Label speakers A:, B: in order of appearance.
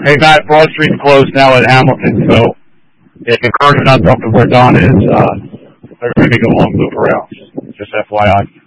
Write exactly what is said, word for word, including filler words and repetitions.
A: Hey, Matt, Broad Street's closed now at Hamilton, so if you're current enough up to where Don is, uh, they're going to go long loop around. Just F Y I.